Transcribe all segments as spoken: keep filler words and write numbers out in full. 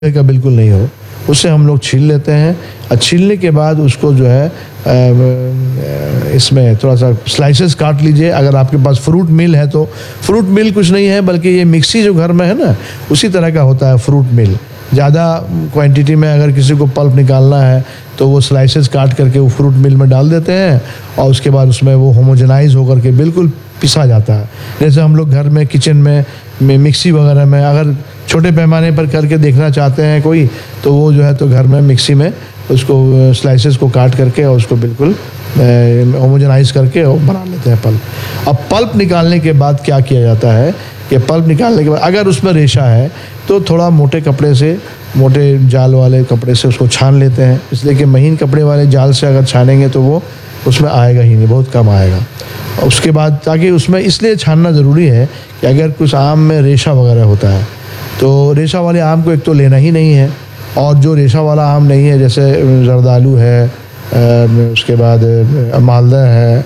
का बिल्कुल नहीं हो, उससे हम लोग छील लेते हैं। और छीलने के बाद उसको जो है इसमें थोड़ा सा स्लाइसेस काट लीजिए। अगर आपके पास फ्रूट मिल है तो फ्रूट मिल कुछ नहीं है, बल्कि ये मिक्सी जो घर में है ना, उसी तरह का होता है फ्रूट मिल। ज़्यादा क्वांटिटी में अगर किसी को पल्प निकालना है तो वो स्लाइसेस काट करके वो फ्रूट मिल में डाल देते हैं और उसके बाद उसमें वो होमोजेनाइज होकर के बिल्कुल पिसा जाता है। जैसे हम लोग घर में किचन में, में मिक्सी वगैरह में अगर छोटे पैमाने पर करके देखना चाहते हैं कोई, तो वो जो है तो घर में मिक्सी में उसको स्लाइसेस को काट करके और उसको बिल्कुल होमोजेनाइज करके और बना लेते हैं पल्प। अब पल्प निकालने के बाद क्या किया जाता है कि पल्प निकालने के बाद अगर उसमें रेशा है तो थोड़ा मोटे कपड़े से, मोटे जाल वाले कपड़े से उसको छान लेते हैं, इसलिए कि महीन कपड़े वाले जाल से अगर छानेंगे तो वो उसमें आएगा ही नहीं, बहुत कम आएगा। उसके बाद ताकि उसमें इसलिए छानना ज़रूरी है कि अगर कुछ आम में रेशा वगैरह होता है तो रेशा वाले आम को एक तो लेना ही नहीं है, और जो रेशा वाला आम नहीं है जैसे जर्दालू है, उसके बाद मालदा है,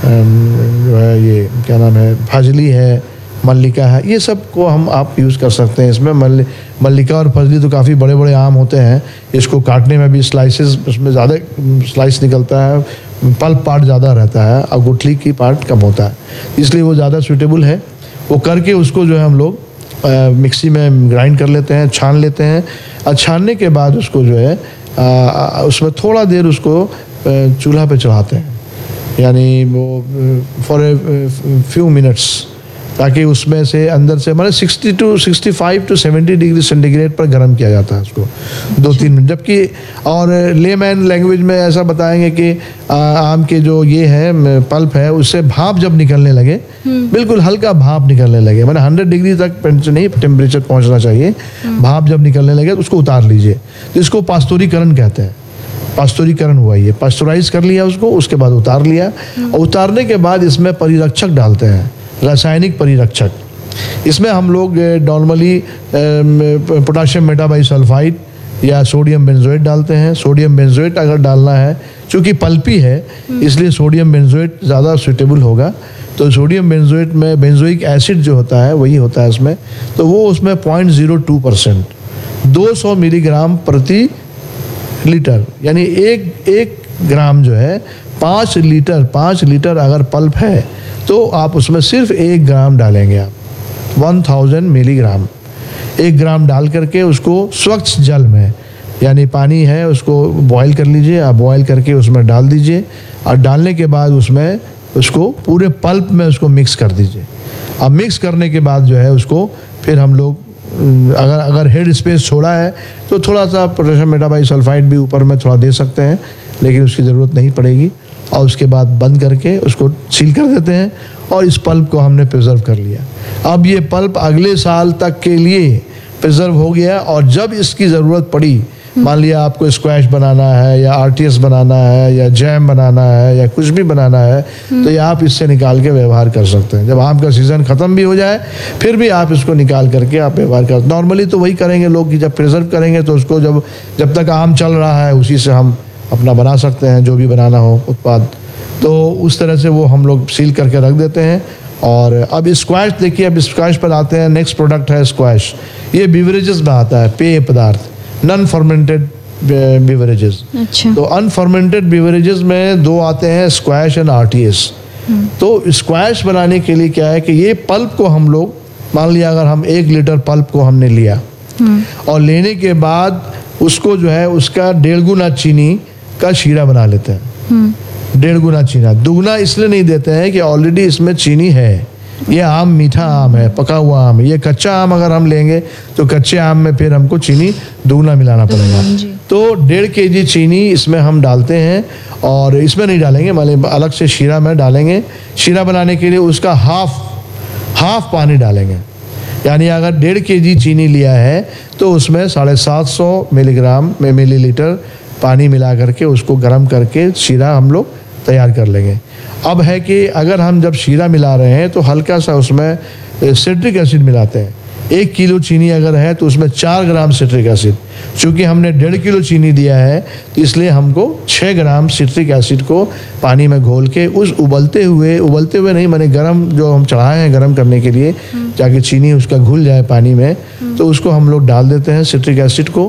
जो है ये क्या नाम है, फजली है, मल्लिका है, ये सब को हम आप यूज़ कर सकते हैं इसमें। मल्ल मल्लिका और फजली तो काफ़ी बड़े बड़े आम होते हैं, इसको काटने में भी स्लाइसेस उसमें ज़्यादा स्लाइस निकलता है, पल्प पार्ट ज़्यादा रहता है और गुठली की पार्ट कम होता है, इसलिए वो ज़्यादा सूटेबल है। वो करके उसको जो है हम लोग मिक्सी में ग्राइंड कर लेते हैं, छान लेते हैं। और छानने के बाद उसको जो है आ, उसमें थोड़ा देर उसको चूल्हा पे चढ़ाते हैं, यानी वो फॉर ए फ्यू मिनट्स, ताकि उसमें से अंदर से मतलब sixty two sixty five to seventy degree centigrade पर गर्म किया जाता है उसको दो तीन मिनट। जबकि और लेमैन लैंग्वेज में ऐसा बताएंगे कि आ, आम के जो ये है पल्प है उससे भाप जब निकलने लगे, बिल्कुल हल्का भाप निकलने लगे, मतलब हंड्रेड डिग्री तक नहीं टेम्परेचर पहुंचना चाहिए, भाप जब निकलने लगे तो उसको उतार लीजिए। तो इसको पास्तुरीकरण कहते हैं, पास्तुरीकरण हुआ, ये पास्चुराइज कर लिया उसको, उसके बाद उतार लिया। और उतारने के बाद इसमें परिरक्षक डालते हैं, रासायनिक परिरक्षक। इसमें हम लोग नॉर्मली पोटाशियम मेटाबाइसल्फाइड या सोडियम बेंजोएट डालते हैं। सोडियम बेंजोएट अगर डालना है, चूँकि पल्पी है इसलिए सोडियम बेंजोएट ज़्यादा सूटेबल होगा। तो सोडियम बेंजोएट में बेंजोइक एसिड जो होता है वही होता है उसमें, तो वो उसमें पॉइंट ज़ीरो टू परसेंट दो सौ मिलीग्राम प्रति लीटर, यानी एक एक ग्राम जो है पाँच लीटर पाँच लीटर अगर पल्प है तो आप उसमें सिर्फ एक ग्राम डालेंगे, आप वन थाउजेंड मिलीग्राम एक ग्राम डाल करके उसको स्वच्छ जल में, यानी पानी है उसको बॉईल कर लीजिए, आप बॉईल करके उसमें डाल दीजिए। और डालने के बाद उसमें उसको पूरे पल्प में उसको मिक्स कर दीजिए। अब मिक्स करने के बाद जो है उसको फिर हम लोग अगर अगर हेड स्पेस छोड़ा है तो थोड़ा सा पोटेशियम मेटाबाइसल्फाइड भी ऊपर में थोड़ा दे सकते हैं, लेकिन उसकी ज़रूरत नहीं पड़ेगी। और उसके बाद बंद करके उसको सील कर देते हैं और इस पल्प को हमने प्रिजर्व कर लिया। अब ये पल्प अगले साल तक के लिए प्रिजर्व हो गया, और जब इसकी ज़रूरत पड़ी, मान लिया आपको स्क्वैश बनाना है या आरटीएस बनाना है या जैम बनाना है या कुछ भी बनाना है, तो ये आप इससे निकाल के व्यवहार कर सकते हैं। जब आम का सीज़न ख़त्म भी हो जाए फिर भी आप इसको निकाल करके आप व्यवहार कर। नॉर्मली तो वही करेंगे लोग कि जब प्रिजर्व करेंगे तो उसको जब जब तक आम चल रहा है उसी से हम अपना बना सकते हैं जो भी बनाना हो उत्पाद, तो उस तरह से वो हम लोग सील करके रख देते हैं। और अब स्क्वैश देखिए, अब स्क्वैश पर आते हैं। नेक्स्ट प्रोडक्ट है स्क्वैश, ये बिवरेजेस में आता है, पेय पदार्थ, नॉन फर्मेंटेड बिवरेजेस। अच्छा। तो अनफर्मेंटेड बिवरेजेस में दो आते हैं, स्क्वैश एंड आरटीएस। तो स्क्वैश बनाने के लिए क्या है कि ये पल्प को हम लोग, मान लिया अगर हम एक लीटर पल्प को हमने लिया और लेने के बाद उसको जो है उसका डेढ़ गुना चीनी का शीरा बना लेते हैं। डेढ़ गुना चीना, दुगना इसलिए नहीं देते हैं कि ऑलरेडी इसमें चीनी है, ये आम मीठा आम है, पका हुआ आम है। ये कच्चा आम अगर हम लेंगे तो कच्चे आम में फिर हमको चीनी दुगना मिलाना पड़ेगा। तो डेढ़ के जी चीनी इसमें हम डालते हैं, और इसमें नहीं डालेंगे, मतलब अलग से शीरा में डालेंगे। शीरा बनाने के लिए उसका हाफ हाफ पानी डालेंगे, यानी अगर डेढ़ के जी चीनी लिया है तो उसमें साढ़े सात सौ मिलीग्राम में मिलीलीटर पानी मिला करके उसको गर्म करके शीरा हम लोग तैयार कर लेंगे। अब है कि अगर हम जब शीरा मिला रहे हैं तो हल्का सा उसमें सिट्रिक एसिड मिलाते हैं, एक किलो चीनी अगर है तो उसमें चार ग्राम सिट्रिक एसिड, चूँकि हमने डेढ़ किलो चीनी दिया है तो इसलिए हमको छः ग्राम सिट्रिक एसिड को पानी में घोल के उस उबलते हुए उबलते हुए नहीं माने गरम जो हम चढ़ाए हैं गरम करने के लिए ताकि चीनी उसका घुल जाए पानी में, तो उसको हम लोग डाल देते हैं सिट्रिक एसिड को।